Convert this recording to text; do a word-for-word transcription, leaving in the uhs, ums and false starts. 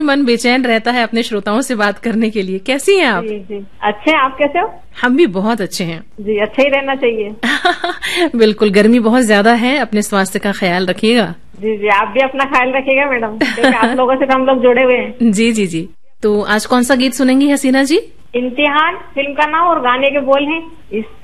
मन बेचैन रहता है अपने श्रोताओं से बात करने के लिए। कैसी हैं आप? जी जी अच्छे हैं, आप कैसे हो? हम भी बहुत अच्छे हैं। जी अच्छा ही रहना चाहिए। बिल्कुल, गर्मी बहुत ज्यादा है, अपने स्वास्थ्य का ख्याल रखिएगा। जी जी आप भी अपना ख्याल रखिएगा मैडम, क्योंकि आप लोगों से तो हम लोग जुड़े हुए हैं। जी जी जी तो आज कौन सा गीत सुनेंगी हसीना जी? इम्तिहान फिल्म का नाम और गाने के बोल हैं इस